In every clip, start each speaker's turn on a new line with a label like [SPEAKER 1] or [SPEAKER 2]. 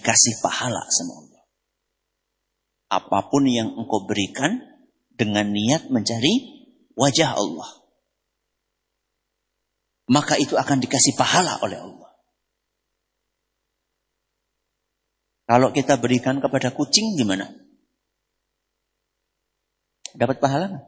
[SPEAKER 1] dikasih pahala sama Allah. Apapun yang engkau berikan dengan niat mencari wajah Allah, maka itu akan dikasih pahala oleh Allah. Kalau kita berikan kepada kucing gimana? Dapat pahala nggak?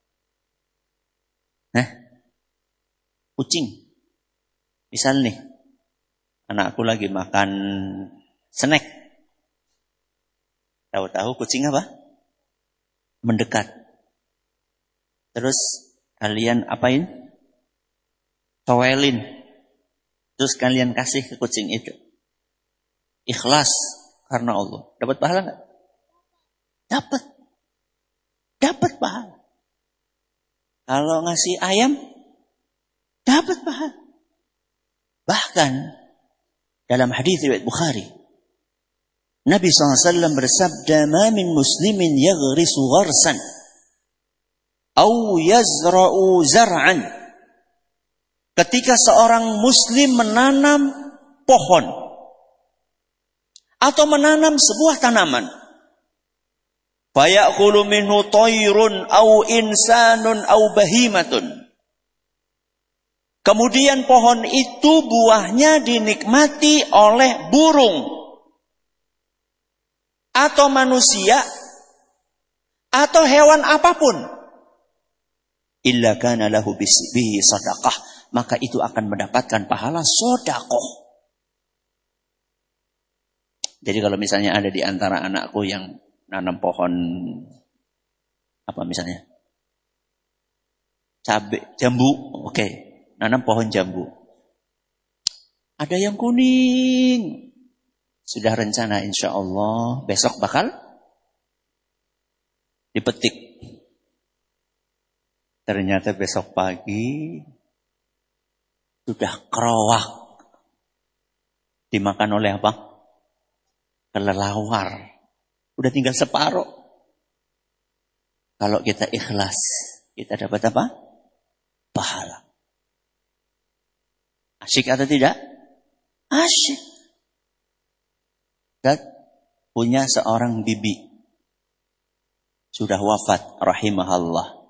[SPEAKER 1] Kucing. Misal nih, anakku lagi makan snack. Tahu-tahu kucing apa? Mendekat. Terus kalian apain? Towelin. Terus kalian kasih ke kucing itu. Ikhlas karena Allah. Dapat pahala nggak? Dapat. Dapat pahala. Kalau ngasih ayam, dapat pahala. Bahkan dalam hadis riwayat Bukhari, Nabi SAW bersabda, "Ma min muslimin yaghrisu gharsan au yazra'u zar'an." Ketika seorang muslim menanam pohon atau menanam sebuah tanaman, fayaqulu minhu tayrun au insanun au bahimatun. Kemudian pohon itu buahnya dinikmati oleh burung atau manusia atau hewan apapun, illa kana lahu bihi sadaqah, maka itu akan mendapatkan pahala sedekah. Jadi kalau misalnya ada di antara anakku yang nanam pohon apa misalnya? Cabai, jambu, oke. Nanam pohon jambu. Ada yang kuning. Sudah rencana insya Allah besok bakal dipetik. Ternyata besok pagi sudah kerowak. Dimakan oleh apa? Kelelawar. Udah tinggal separuh. Kalau kita ikhlas, kita dapat apa? Pahala. Asyik atau tidak? Asyik. Dan punya seorang bibi. Sudah wafat rahimahullah.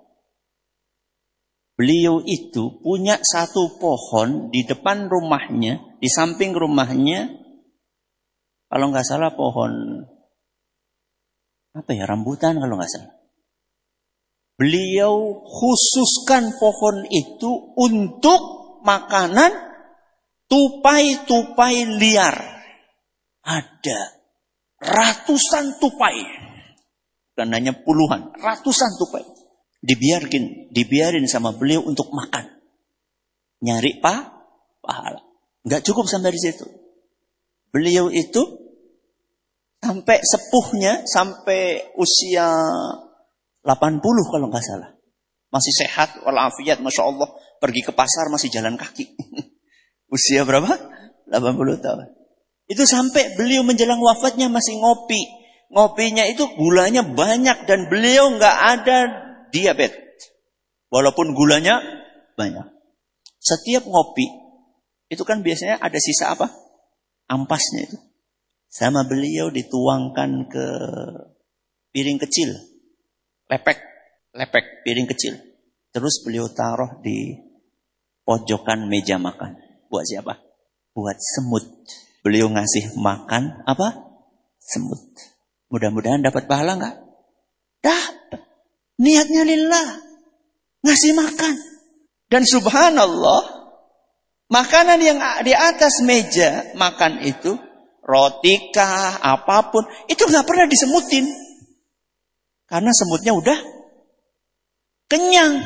[SPEAKER 1] Beliau itu punya satu pohon di depan rumahnya, di samping rumahnya. Kalau nggak salah pohon apa ya, rambutan kalau nggak salah. Beliau khususkan pohon itu untuk makanan tupai-tupai liar. Ada ratusan tupai. Bukan hanya puluhan, ratusan tupai. Dibiarin sama beliau untuk makan. Nyari pahala. Enggak cukup sampai di situ. Beliau itu sampai sepuhnya, sampai usia 80 kalau nggak salah. Masih sehat, walafiat, Masya Allah. Pergi ke pasar masih jalan kaki. Usia berapa? 80 tahun. Itu sampai beliau menjelang wafatnya masih ngopi. Ngopinya itu gulanya banyak dan beliau nggak ada diabetes. Walaupun gulanya banyak. Setiap ngopi, itu kan biasanya ada sisa apa? Ampasnya itu. Sama beliau dituangkan ke piring kecil. Lepek piring kecil. Terus beliau taruh di pojokan meja makan. Buat siapa? Buat semut. Beliau ngasih makan apa? Semut. Mudah-mudahan dapat pahala enggak? Dapat. Niatnya lillah. Ngasih makan. Dan subhanallah, makanan yang di atas meja makan itu, roti kah, apapun, itu enggak pernah disemutin. Karena semutnya udah kenyang.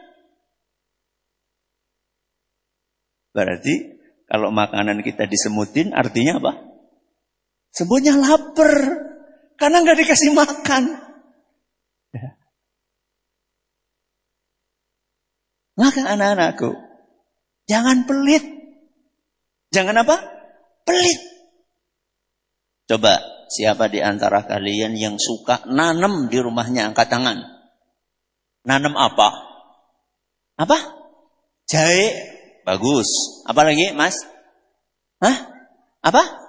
[SPEAKER 1] Berarti kalau makanan kita disemutin artinya apa? Semutnya lapar. Karena nggak dikasih makan. Maka anak-anakku, jangan pelit. Jangan apa? Pelit. Coba siapa di antara kalian yang suka nanam di rumahnya, angkat tangan. Nanam apa? Apa? Jahe. Bagus. Apa lagi, Mas? Hah? Apa?